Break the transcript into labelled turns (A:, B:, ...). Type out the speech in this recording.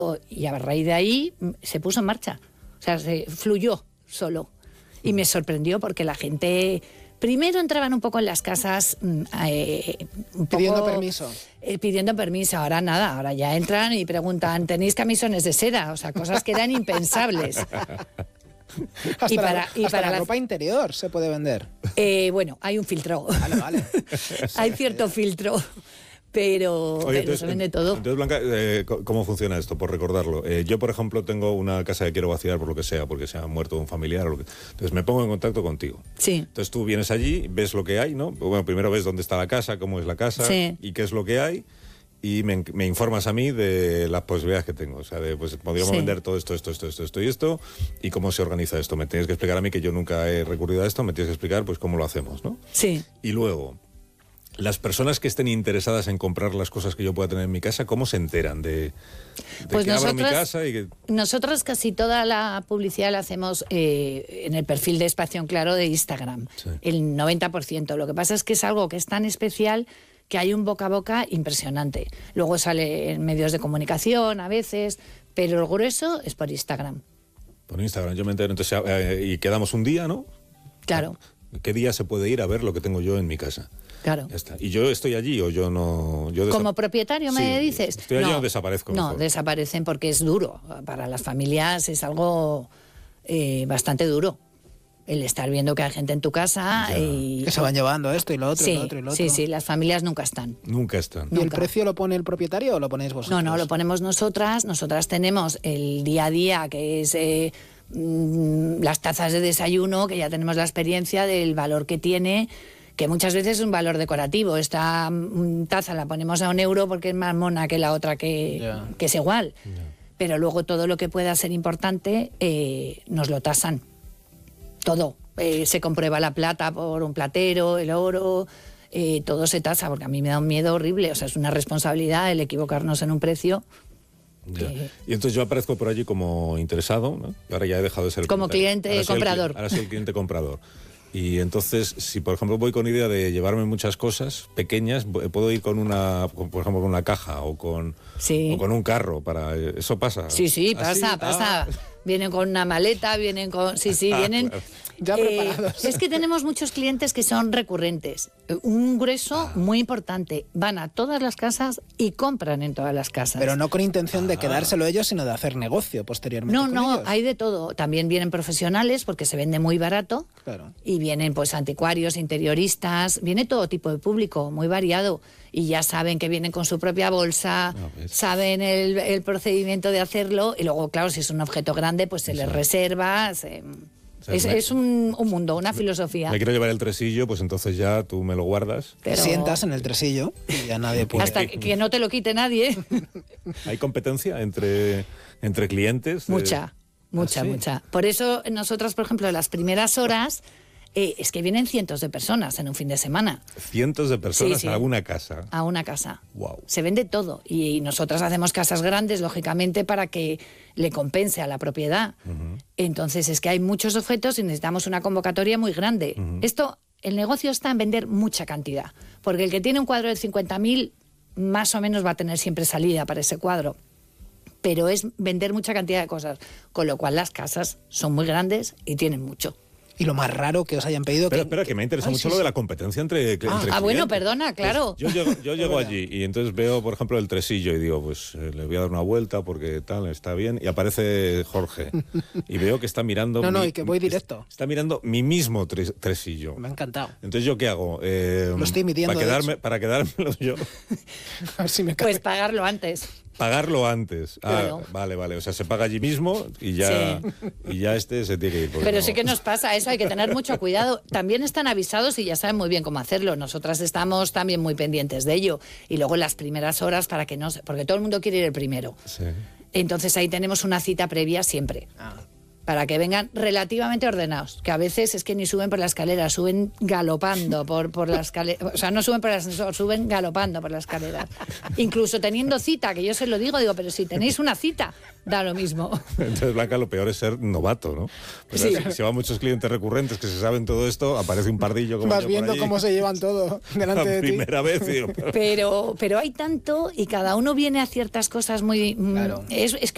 A: y a raíz de ahí se puso en marcha. O sea, se fluyó solo. Y me sorprendió porque la gente primero entraban un poco en las casas
B: pidiendo permiso.
A: Pidiendo permiso. Ahora nada, ahora ya entran y preguntan, ¿tenéis camisones de seda? O sea, cosas que eran impensables.
B: Hasta la ropa interior se puede vender.
A: Bueno, hay un filtro.
B: Vale.
A: Hay cierto filtro. Pero se vende todo.
C: Entonces, Blanca, ¿cómo funciona esto? Por recordarlo. Yo, por ejemplo, tengo una casa que quiero vaciar por lo que sea, porque se ha muerto un familiar. Entonces me pongo en contacto contigo.
A: Sí.
C: Entonces tú vienes allí, ves lo que hay, ¿no? Bueno, primero ves dónde está la casa, cómo es la casa y qué es lo que hay. Y me informas a mí de las posibilidades que tengo. O sea, pues podríamos vender todo esto y esto. Y cómo se organiza esto. Me tienes que explicar a mí, que yo nunca he recurrido a esto, me tienes que explicar pues cómo lo hacemos, ¿no?
A: Sí.
C: Y luego, las personas que estén interesadas en comprar las cosas que yo pueda tener en mi casa, ¿cómo se enteran de
A: pues
C: que abro mi casa?
A: Nosotros casi toda la publicidad la hacemos en el perfil de Espacio en Claro de Instagram, el 90%. Lo que pasa es que es algo que es tan especial que hay un boca a boca impresionante. Luego sale en medios de comunicación a veces, pero el grueso es por Instagram.
C: Por Instagram, yo me entero. Entonces, y quedamos un día, ¿no?
A: Claro.
C: ¿Qué día se puede ir a ver lo que tengo yo en mi casa?
A: Claro.
C: Ya está. ¿Y yo estoy allí o yo no?
A: ¿Como propietario me dices?
C: ¿Estoy allí o desaparezco?
A: No,
C: mejor?
A: desaparecen porque es duro. Para las familias es algo bastante duro. El estar viendo que hay gente en tu casa y...
B: Que se van llevando esto y lo otro, y lo otro y lo otro.
A: Sí, las familias nunca están.
C: Nunca están.
B: ¿Y el precio lo pone el propietario o lo ponéis vosotros?
A: No, lo ponemos nosotras. Nosotras tenemos el día a día, que es las tazas de desayuno, que ya tenemos la experiencia del valor que tiene, que muchas veces es un valor decorativo. Esta taza la ponemos a €1 porque es más mona que la otra que es igual. Pero luego todo lo que pueda ser importante nos lo tasan. Todo. Se comprueba la plata por un platero, el oro, todo se tasa, porque a mí me da un miedo horrible. O sea, es una responsabilidad el equivocarnos en un precio.
C: Y entonces yo aparezco por allí como interesado, ¿no? Ahora ya he dejado de ser
A: como cliente comprador.
C: Ahora soy el cliente comprador. Y entonces, si por ejemplo voy con idea de llevarme muchas cosas pequeñas, puedo ir con por ejemplo, con una caja o con un carro. ¿Eso pasa?
A: Sí, pasa. Vienen con una maleta, vienen con... vienen...
C: Claro.
B: Ya preparados.
A: Es que tenemos muchos clientes que son recurrentes. Un grueso muy importante. Van a todas las casas y compran en todas las casas.
B: Pero no con intención de quedárselo ellos, sino de hacer negocio posteriormente.
A: No,
B: ellos.
A: hay de todo. También vienen profesionales porque se vende muy barato.
B: Claro.
A: Y vienen pues anticuarios, interioristas. Viene todo tipo de público, muy variado. Y ya saben que vienen con su propia bolsa, saben el procedimiento de hacerlo. Y luego, claro, si es un objeto grande, pues se les reserva. Es un mundo, una filosofía.
C: Me quiero llevar el tresillo, pues entonces ya tú me lo guardas.
B: Te sientas en el tresillo y ya nadie puede.
A: Hasta que no te lo quite nadie.
C: ¿Hay competencia entre clientes?
A: Mucha. Por eso nosotros, por ejemplo, las primeras horas... es que vienen cientos de personas en un fin de semana.
C: ¿Cientos de personas a una casa?
A: A una casa.
C: Wow.
A: Se vende todo. Y nosotras hacemos casas grandes, lógicamente, para que le compense a la propiedad. Entonces, es que hay muchos objetos y necesitamos una convocatoria muy grande. El negocio está en vender mucha cantidad. Porque el que tiene un cuadro de 50.000, más o menos va a tener siempre salida para ese cuadro. Pero es vender mucha cantidad de cosas. Con lo cual, las casas son muy grandes y tienen mucho.
B: Y lo más raro que os hayan pedido...
C: Espera, que me interesa mucho lo de la competencia entre clientes.
A: Bueno, perdona, claro.
C: Pues yo llego allí y entonces veo, por ejemplo, el tresillo y digo, pues le voy a dar una vuelta porque tal, está bien. Y aparece Jorge y veo que está mirando...
B: y que voy directo.
C: Está mirando mi mismo tresillo.
B: Me ha encantado.
C: Entonces, ¿yo qué hago?
B: Lo estoy midiendo.
C: Para quedármelo yo.
B: A ver si me cabe.
A: Pues pagarlo antes.
C: Pagarlo antes.
A: Claro.
C: Vale. O sea, se paga allí mismo y ya se tiene que ir.
A: Pero sí que nos pasa eso, hay que tener mucho cuidado. También están avisados y ya saben muy bien cómo hacerlo. Nosotras estamos también muy pendientes de ello. Y luego en las primeras horas porque todo el mundo quiere ir el primero. Sí. Entonces ahí tenemos una cita previa siempre. Para que vengan relativamente ordenados, que a veces es que ni suben por la escalera, suben galopando por la escalera, o sea, no suben por el ascensor, suben galopando por la escalera. Incluso teniendo cita, que yo se lo digo, pero si tenéis una cita, da lo mismo.
C: Entonces, Blanca, lo peor es ser novato, ¿no? Pero si van muchos clientes recurrentes que se saben todo esto, aparece un pardillo como
B: vas viendo cómo se llevan todo delante de ti.
C: La primera vez, digo,
A: pero hay tanto y cada uno viene a ciertas cosas muy...
B: Claro.
A: Es que